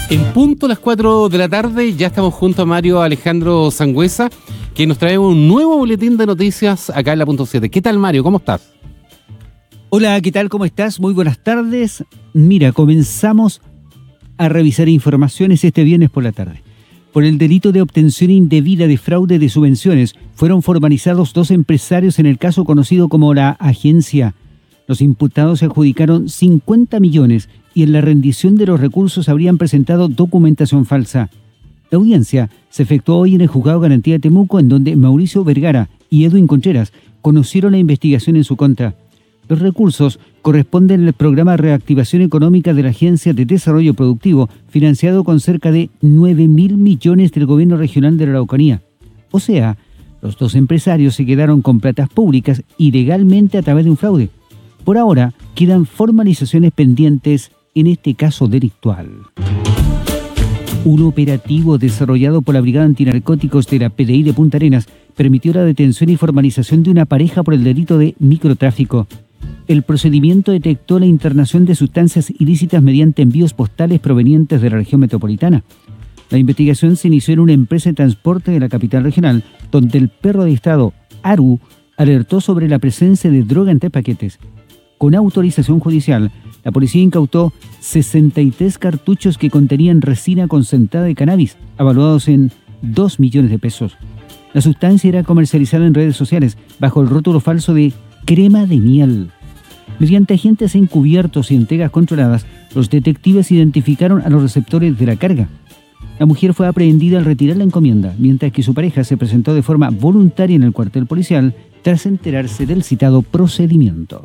En punto las 4 de la tarde, ya estamos junto a Mario Alejandro Sangüesa, que nos trae un nuevo boletín de noticias acá en la punto 7. ¿Qué tal, Mario? ¿Cómo estás? Hola, ¿qué tal? ¿Cómo estás? Muy buenas tardes. Mira, comenzamos a revisar informaciones este viernes por la tarde. Por el delito de obtención indebida de fraude de subvenciones, fueron formalizados 2 empresarios en el caso conocido como la Agencia. Los imputados se adjudicaron 50 millones y en la rendición de los recursos habrían presentado documentación falsa. La audiencia se efectuó hoy en el Juzgado de Garantía de Temuco, en donde Mauricio Vergara y Edwin Contreras conocieron la investigación en su contra. Los recursos corresponden al programa de reactivación económica de la Agencia de Desarrollo Productivo, financiado con cerca de 9.000 millones del Gobierno Regional de la Araucanía. O sea, los 2 empresarios se quedaron con platas públicas ilegalmente a través de un fraude. Por ahora, quedan formalizaciones pendientes en este caso delictual. Un operativo desarrollado por la Brigada Antinarcóticos de la PDI de Punta Arenas permitió la detención y formalización de una pareja por el delito de microtráfico. El procedimiento detectó la internación de sustancias ilícitas mediante envíos postales provenientes de la región metropolitana. La investigación se inició en una empresa de transporte de la capital regional, donde el perro de estado, Aru, alertó sobre la presencia de droga en 3 paquetes. Con autorización judicial, la policía incautó 63 cartuchos que contenían resina concentrada de cannabis, evaluados en 2 millones de pesos. La sustancia era comercializada en redes sociales bajo el rótulo falso de crema de miel. Mediante agentes encubiertos y entregas controladas, los detectives identificaron a los receptores de la carga. La mujer fue aprehendida al retirar la encomienda, mientras que su pareja se presentó de forma voluntaria en el cuartel policial tras enterarse del citado procedimiento.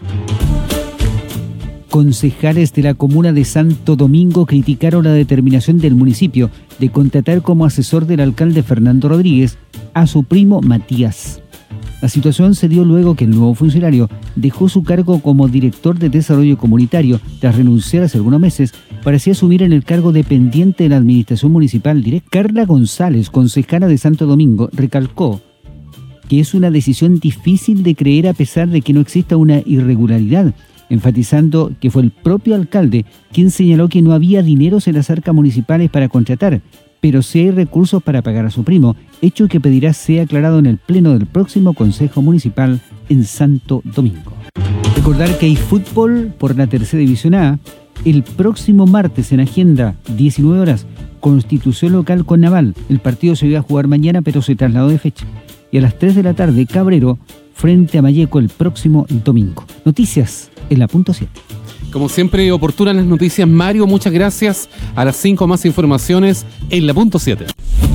Concejales de la comuna de Santo Domingo criticaron la determinación del municipio de contratar como asesor del alcalde Fernando Rodríguez a su primo Matías. La situación se dio luego que el nuevo funcionario dejó su cargo como director de desarrollo comunitario tras renunciar hace algunos meses para así asumir en el cargo dependiente de la administración municipal directa. Carla González, concejala de Santo Domingo, recalcó que es una decisión difícil de creer a pesar de que no exista una irregularidad, enfatizando que fue el propio alcalde quien señaló que no había dineros en las arcas municipales para contratar, pero sí hay recursos para pagar a su primo, hecho que pedirá sea aclarado en el pleno del próximo Consejo Municipal en Santo Domingo. Recordar que hay fútbol por la tercera división A. El próximo martes en agenda, 19 horas, Constitución Local con Naval. El partido se iba a jugar mañana, pero se trasladó de fecha. Y a las 3 de la tarde, Cabrero frente a Malleco el próximo domingo. Noticias en la punto 7. Como siempre, oportunas las noticias, Mario. Muchas gracias. A las 5 más informaciones en la punto 7.